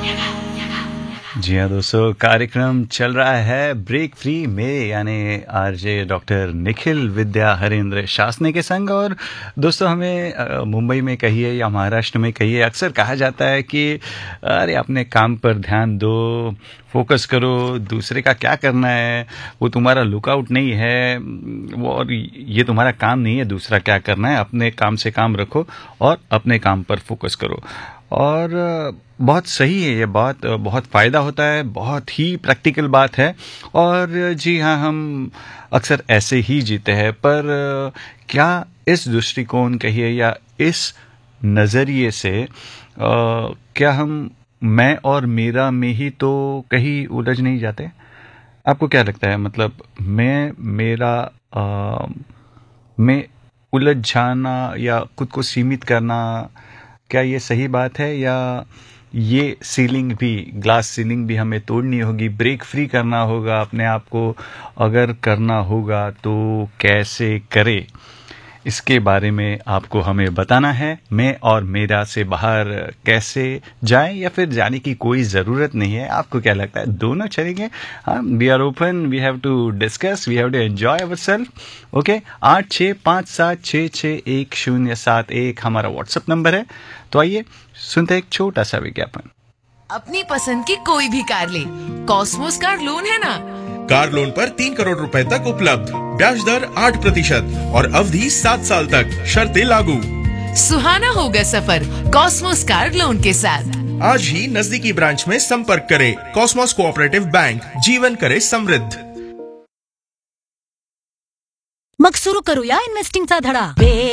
जी हाँ दोस्तों, कार्यक्रम चल रहा है ब्रेक फ्री में, यानी आरजे डॉक्टर निखिल विद्या हरेंद्र शासने के संग। और दोस्तों, हमें मुंबई में कहिए या महाराष्ट्र में कहिए, अक्सर कहा जाता है कि अरे अपने काम पर ध्यान दो, फोकस करो, दूसरे का क्या करना है वो तुम्हारा लुकआउट नहीं है, वो और ये तुम्हारा काम नहीं है दूसरा क्या करना है, अपने काम से काम रखो और अपने काम पर फोकस करो। और बहुत सही है ये बात, बहुत फ़ायदा होता है, बहुत ही प्रैक्टिकल बात है। और जी हाँ, हम अक्सर ऐसे ही जीते हैं। पर क्या इस दृष्टिकोण कहिए या इस नज़रिए से क्या हम मैं और मेरा में ही तो कहीं उलझ नहीं जाते? आपको क्या लगता है? मतलब मैं मेरा में उलझ जाना या खुद को सीमित करना, क्या ये सही बात है? या ये सीलिंग भी, ग्लास सीलिंग भी हमें तोड़नी होगी, ब्रेक फ्री करना होगा अपने आप को? अगर करना होगा तो कैसे करें? इसके बारे में आपको हमें बताना है। मैं और मेरा से बाहर कैसे जाएं, या फिर जाने की कोई ज़रूरत नहीं है? आपको क्या लगता है, दोनों चलेंगे? हाँ, we are open, we have to discuss, we have to enjoy our self. Okay, 8657661071 हमारा व्हाट्सएप नंबर है। तो आइए सुनते हैं एक छोटा सा विज्ञापन। अपनी पसंद की कोई भी कार ले, कॉस्मोस कार लोन है ना। कार लोन पर 3 करोड़ रुपए तक उपलब्ध, ब्याज दर 8% और अवधि 7 साल तक, शर्तें लागू। सुहाना होगा सफर कॉस्मोस कार लोन के साथ। आज ही नजदीकी ब्रांच में संपर्क करें। कॉस्मोस कोऑपरेटिव बैंक, जीवन करे समृद्ध। मग सुरू करूया इन्व्हेस्टिंगचा धडा।